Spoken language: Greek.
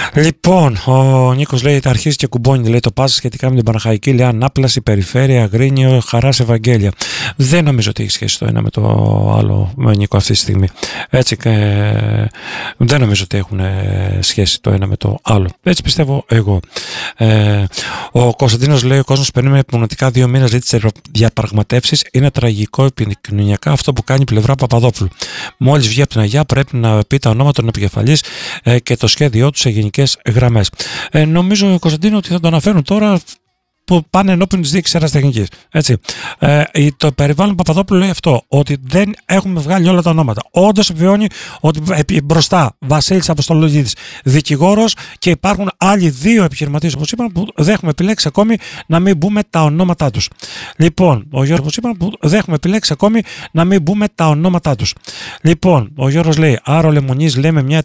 Λοιπόν, ο Νίκος λέει: αρχίζει και κουμπώνει, λέει, το πάζ σχετικά με την Παναχαϊκή, λέει, Ανάπλαση, Περιφέρεια, Αγρίνιο, Χαράς, Ευαγγέλια. Δεν νομίζω ότι έχει σχέση το ένα με το άλλο, με Νίκο, αυτή τη στιγμή. Έτσι, δεν νομίζω ότι έχουν σχέση το ένα με το άλλο. Έτσι πιστεύω εγώ. Ο Κωνσταντίνος λέει: ο κόσμος περίμενε υπομονετικά 2 μήνες, λέει, τις διαπραγματεύσεις. Είναι τραγικό επικοινωνιακά αυτό που κάνει η πλευρά Παπαδόπουλου. Μόλις βγει από την Αγιά, πρέπει να πει τα ονόματα των επικεφαλής και το σχέδιό του σε γενικές γραμμές. Νομίζω, Κωνσταντίνο, ότι θα το αναφέρουν τώρα που πάνε ενώπιον της διοίκησης αεραστεχνικής. Έτσι. Το περιβάλλον Παπαδόπουλου λέει αυτό, ότι δεν έχουμε βγάλει όλα τα ονόματα. Όντως επιβεβαιώνει ότι μπροστά Βασίλης Αποστολίδης, δικηγόρος, και υπάρχουν άλλοι 2 επιχειρηματίες, όπως είπαμε, που δεν έχουμε επιλέξει ακόμη να μην μπούμε τα ονόματά τους. Λοιπόν, ο Γιώργος, όπως είπαμε, που δεν έχουμε επιλέξει ακόμη να μην μπούμε τα ονόματά τους. Λοιπόν, ο Γιώργος λέει: άρα ο Λεμονής λέει με μια